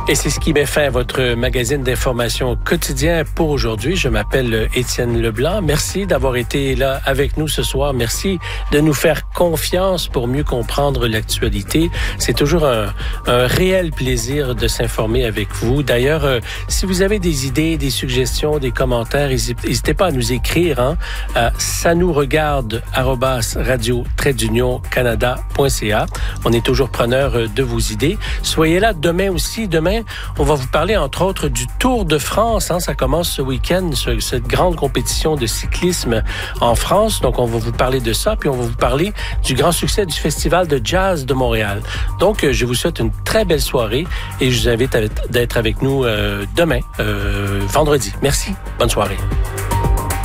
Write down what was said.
Et c'est ce qui met fin à votre magazine d'information quotidien pour aujourd'hui. Je m'appelle Étienne Leblanc. Merci d'avoir été là avec nous ce soir. Merci de nous faire confiance pour mieux comprendre l'actualité. C'est toujours un réel plaisir de s'informer avec vous. D'ailleurs, si vous avez des idées, des suggestions, des commentaires, n'hésitez pas à nous écrire à sanousregarde@radio-canada.ca. On est toujours preneur de vos idées. Soyez là demain aussi. Demain, on va vous parler, entre autres, du Tour de France. Ça commence ce week-end, cette grande compétition de cyclisme en France. Donc, on va vous parler de ça. Puis, on va vous parler du grand succès du Festival de jazz de Montréal. Donc, je vous souhaite une très belle soirée et je vous invite d'être avec nous demain, vendredi. Merci. Bonne soirée.